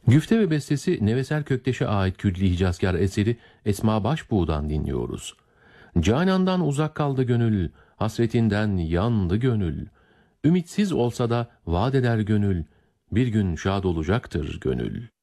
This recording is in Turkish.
Güfte ve bestesi Neveser Kökteş'e ait külli Hicazkar eseri Esma Başbuğ'dan dinliyoruz. Canan'dan uzak kaldı gönül, hasretinden yandı gönül. Ümitsiz olsa da vaat eder gönül, bir gün şad olacaktır gönül.